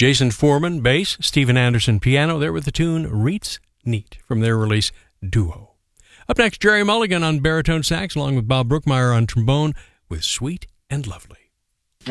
Jason Foreman, bass, Steven Anderson, piano. There with the tune Reets Neat from their release Duo. Up next, Jerry Mulligan on baritone sax, along with Bob Brookmeyer on trombone with Sweet and Lovely.